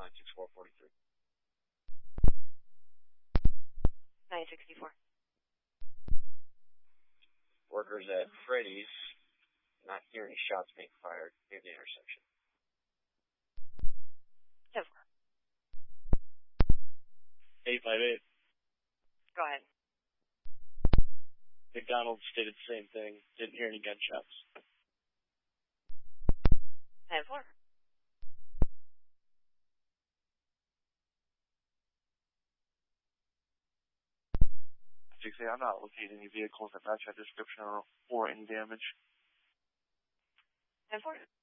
96443. 964. Workers at Freddy's, not hearing shots being fired near the intersection. 10-4. 858. Go ahead. McDonald's stated the same thing. Didn't hear any gunshots. 10-4. I'm not locating any vehicles that match that description or any damage. 10-4.